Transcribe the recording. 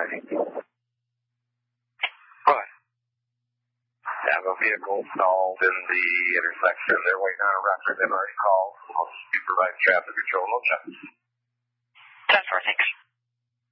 What? Have a vehicle stalled in the intersection. They're waiting on a record they've already called. I'll supervise traffic control. No chance. 10-4, thanks.